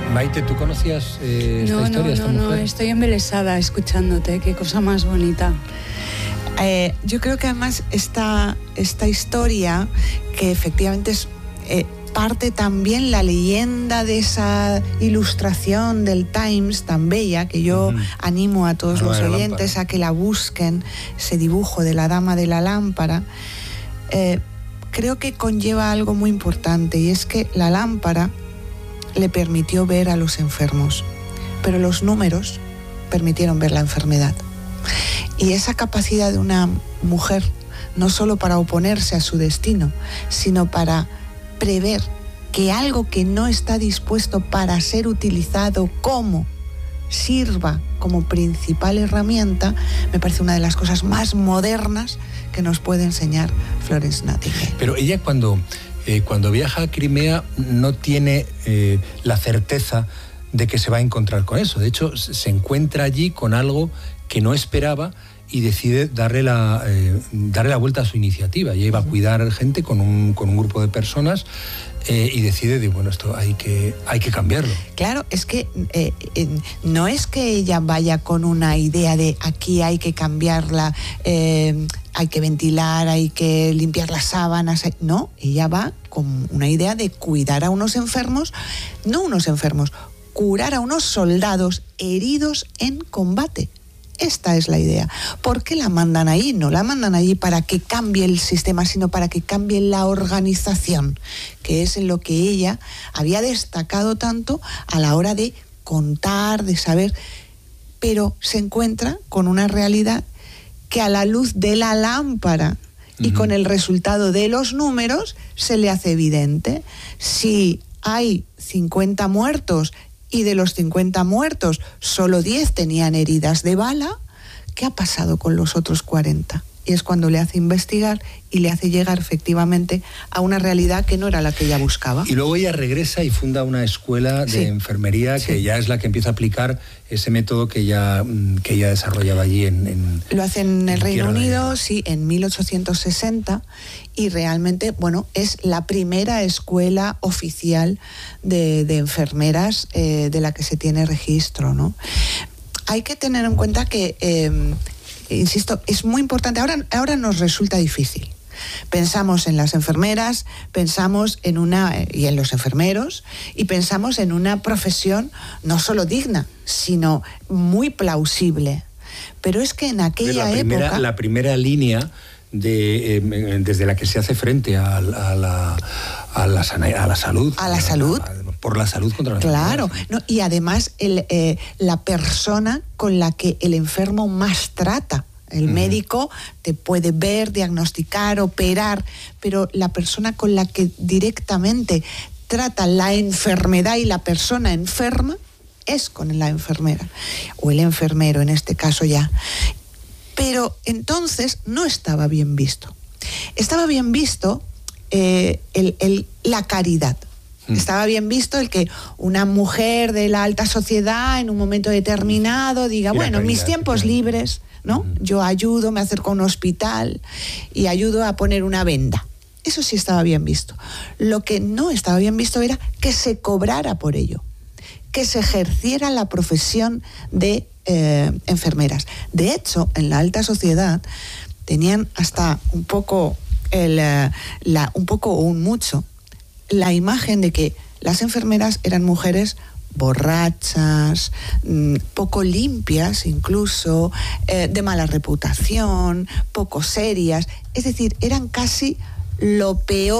Maite, ¿tú conocías esta historia, esta mujer? No, estoy embelesada escuchándote, qué cosa más bonita. Yo creo que además esta historia, que efectivamente es parte también la leyenda de esa ilustración del Times tan bella, que yo animo a todos los oyentes a que la busquen, ese dibujo de la dama de la lámpara, creo que conlleva algo muy importante, y es que la lámpara le permitió ver a los enfermos, pero los números permitieron ver la enfermedad. Y esa capacidad de una mujer, no solo para oponerse a su destino, sino para prever que algo que no está dispuesto para ser utilizado sirva como principal herramienta, me parece una de las cosas más modernas que nos puede enseñar Florence Nightingale. Pero ella cuando viaja a Crimea no tiene la certeza de que se va a encontrar con eso. De hecho, se encuentra allí con algo que no esperaba y decide darle la vuelta a su iniciativa. Ella iba a cuidar gente con un grupo de personas y decide, bueno, esto hay que cambiarlo. Claro, es que no es que ella vaya con una idea de aquí hay que cambiarla, hay que ventilar, hay que limpiar las sábanas. No, ella va con una idea de cuidar a unos enfermos, curar a unos soldados heridos en combate. Esta es la idea. ¿Por qué la mandan ahí? No la mandan allí para que cambie el sistema, sino para que cambie la organización, que es en lo que ella había destacado tanto a la hora de contar, de saber, pero se encuentra con una realidad que a la luz de la lámpara y con el resultado de los números se le hace evidente. Si hay 50 muertos y de los 50 muertos solo 10 tenían heridas de bala, ¿qué ha pasado con los otros 40? Y es cuando le hace investigar y le hace llegar efectivamente a una realidad que no era la que ella buscaba. Y luego ella regresa y funda una escuela de enfermería que ya es la que empieza a aplicar ese método que ella desarrollaba allí Lo hace en el Reino Unido, en 1860, y realmente, bueno, es la primera escuela oficial de enfermeras de la que se tiene registro, ¿no? Hay que tener en cuenta que insisto, es muy importante. Ahora nos resulta difícil. Pensamos en las enfermeras, pensamos y en los enfermeros, y pensamos en una profesión no solo digna, sino muy plausible. Pero es que en aquella época... La primera línea desde la que se hace frente a la salud. A la salud. Por la salud contra la Claro, no, y además la persona con la que el enfermo más trata. El médico te puede ver, diagnosticar, operar, pero la persona con la que directamente trata la enfermedad y la persona enferma es con la enfermera, o el enfermero en este caso ya. Pero entonces no estaba bien visto. Estaba bien visto la caridad. Estaba bien visto el que una mujer de la alta sociedad en un momento determinado diga, bueno, mis tiempos libres, ¿no? Yo ayudo, me acerco a un hospital y ayudo a poner una venda. Eso sí estaba bien visto. Lo que no estaba bien visto era que se cobrara por ello, que se ejerciera la profesión de enfermeras. De hecho, en la alta sociedad tenían hasta un poco o un mucho la imagen de que las enfermeras eran mujeres borrachas, poco limpias incluso, de mala reputación, poco serias. Es decir, eran casi lo peor